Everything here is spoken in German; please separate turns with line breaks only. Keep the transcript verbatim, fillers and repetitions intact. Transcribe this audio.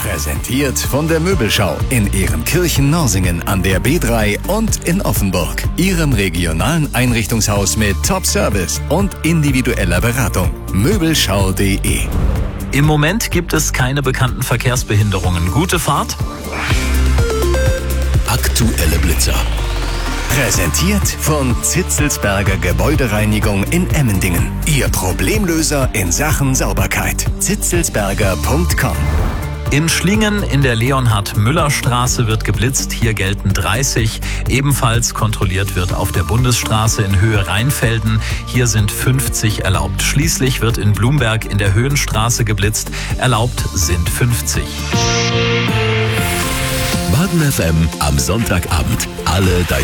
Präsentiert von der Möbelschau in Ehrenkirchen-Norsingen an der B drei und in Offenburg. Ihrem regionalen Einrichtungshaus mit Top-Service und individueller Beratung. Möbelschau punkt de.
Im Moment gibt es keine bekannten Verkehrsbehinderungen. Gute Fahrt.
Aktuelle Blitzer. Präsentiert von Zitzelsberger Gebäudereinigung in Emmendingen. Ihr Problemlöser in Sachen Sauberkeit. zitzelsberger punkt com.
In Schlingen in der Leonhard-Müller-Straße wird geblitzt. Hier gelten dreißig. Ebenfalls kontrolliert wird auf der Bundesstraße in Höhe Rheinfelden. Hier sind fünfzig erlaubt. Schließlich wird in Blumberg in der Höhenstraße geblitzt. Erlaubt sind fünfzig.
Baden F M am Sonntagabend. Alle deine